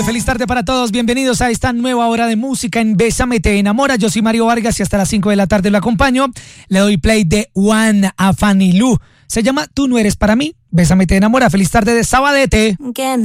Feliz tarde para todos, bienvenidos a esta nueva hora de música en Bésame Te Enamora. Yo soy Mario Vargas y hasta las 5 de la tarde lo acompaño. Le doy play de One a Fanny Lu. Se llama Tú no eres para mí, Bésame Te Enamora. Feliz tarde de Sabadete.